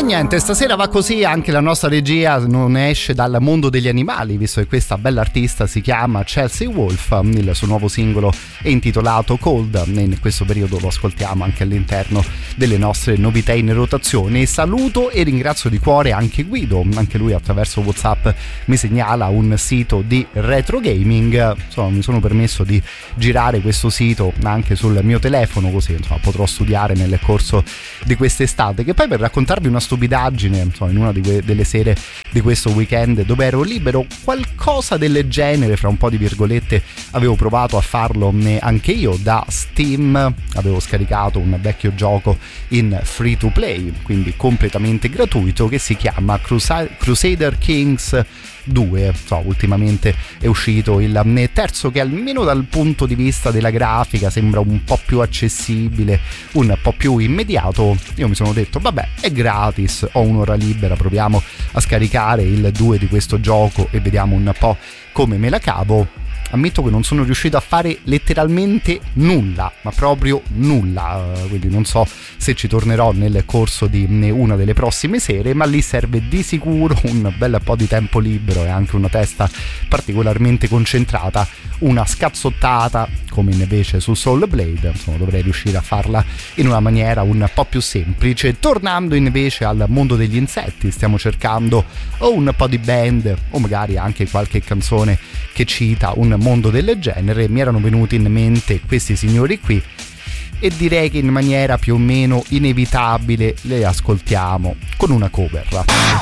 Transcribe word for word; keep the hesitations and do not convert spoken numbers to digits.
niente, stasera va così, anche la nostra regia non esce dal mondo degli animali, visto che questa bella artista si chiama Chelsea Wolfe. Il suo nuovo singolo è intitolato Cold, in questo periodo lo ascoltiamo anche all'interno delle nostre novità in rotazione. Saluto e ringrazio di cuore anche Guido, anche lui attraverso WhatsApp mi segnala un sito di retro gaming. Insomma, mi sono permesso di girare questo sito anche sul mio telefono, così insomma potrò studiare nel corso di quest'estate, che poi per raccontarvi una stupidaggine, insomma, in una di que- delle sere di questo weekend dove ero libero, qualcosa del genere, fra un po' di virgolette, avevo provato a farlo anche io da Steam. Avevo scaricato un vecchio gioco in free to play, quindi completamente gratuito, che si chiama Crusa- Crusader Kings due. So, ultimamente è uscito il terzo, che almeno dal punto di vista della grafica sembra un po' più accessibile, un po' più immediato. Io mi sono detto vabbè, è gratis, ho un'ora libera, proviamo a scaricare il due di questo gioco e vediamo un po' come me la cavo. Ammetto che non sono riuscito a fare letteralmente nulla, ma proprio nulla, quindi non so se ci tornerò nel corso di una delle prossime sere, ma lì serve di sicuro un bel po' di tempo libero e anche una testa particolarmente concentrata, una scazzottata come invece su Soul Blade. Insomma, dovrei riuscire a farla in una maniera un po' più semplice. Tornando invece al mondo degli insetti, stiamo cercando o un po' di band o magari anche qualche canzone che cita un mondo del genere. Mi erano venuti in mente questi signori qui e direi che in maniera più o meno inevitabile le ascoltiamo con una cover.